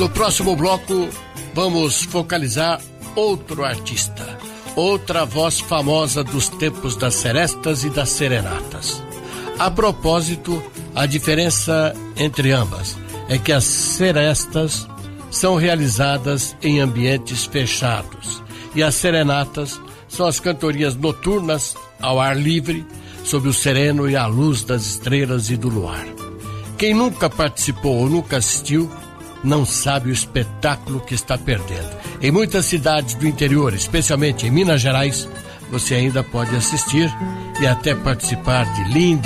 No próximo bloco, vamos focalizar outro artista, outra voz famosa dos tempos das serestas e das serenatas. A propósito, a diferença entre ambas é que as serestas são realizadas em ambientes fechados e as serenatas são as cantorias noturnas ao ar livre, sob o sereno e a luz das estrelas e do luar. Quem nunca participou ou nunca assistiu, não sabe o espetáculo que está perdendo. Em muitas cidades do interior, especialmente em Minas Gerais, você ainda pode assistir e até participar de lindas